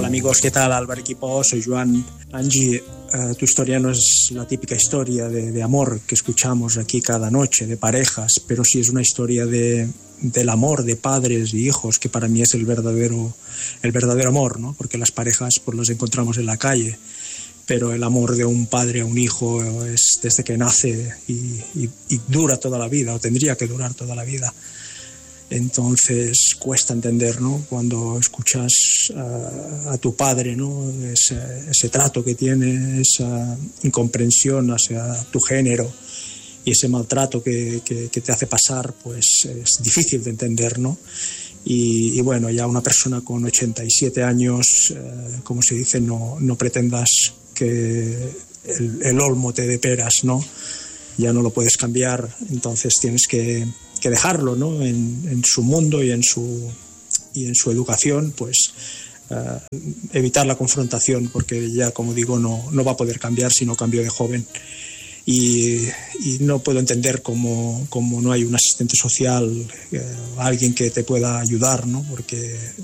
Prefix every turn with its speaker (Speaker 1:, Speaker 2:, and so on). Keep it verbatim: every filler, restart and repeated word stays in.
Speaker 1: amigos, ¿qué tal? Álvaro Equipo, soy Joan. Angie, uh, tu historia no es la típica historia de, de amor que escuchamos aquí cada noche, de parejas, pero sí es una historia de, del amor de padres y hijos, que para mí es el verdadero, el verdadero amor, ¿no? Porque las parejas pues las encontramos en la calle, pero el amor de un padre a un hijo es desde que nace y, y, y dura toda la vida, o tendría que durar toda la vida. Entonces cuesta entender, ¿no? Cuando escuchas a, a tu padre, ¿no? Ese, ese trato que tiene, esa incomprensión hacia tu género y ese maltrato que, que, que te hace pasar, pues es difícil de entender, ¿no? Y, y bueno, ya una persona con ochenta y siete años, eh, como se dice, no, no pretendas que el, el olmo te dé peras, ¿no? Ya no lo puedes cambiar, entonces tienes que que dejarlo, ¿no? en, en su mundo y en su, y en su educación, pues uh, evitar la confrontación, porque ya, como digo, no, no va a poder cambiar si no cambió de joven. Y, y no puedo entender cómo, cómo no hay un asistente social, eh, alguien que te pueda ayudar, ¿no? Porque